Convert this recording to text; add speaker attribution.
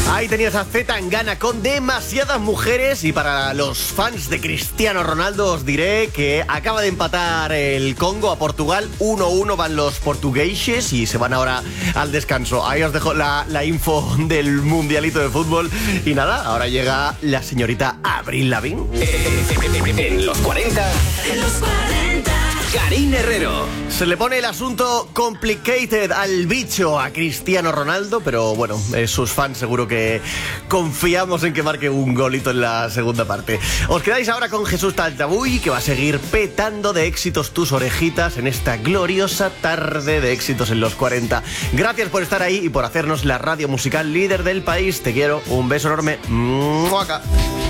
Speaker 1: Ahí tenías a Zetangana con Demasiadas Mujeres. Y para los fans de Cristiano Ronaldo os diré que acaba de empatar el Congo a Portugal. 1-1 van los portugueses y se van ahora al descanso. Ahí os dejo la info del mundialito de fútbol. Y nada, ahora llega la señorita Avril Lavigne.
Speaker 2: En los 40.
Speaker 3: En los 40.
Speaker 2: Karine Herrero.
Speaker 1: Se le pone el asunto complicated al bicho a Cristiano Ronaldo, pero bueno, sus fans seguro que confiamos en que marque un golito en la segunda parte. Os quedáis ahora con Jesús Taltabuy, que va a seguir petando de éxitos tus orejitas en esta gloriosa tarde de éxitos en los 40. Gracias por estar ahí y por hacernos la radio musical líder del país. Te quiero, un beso enorme. ¡Muaca!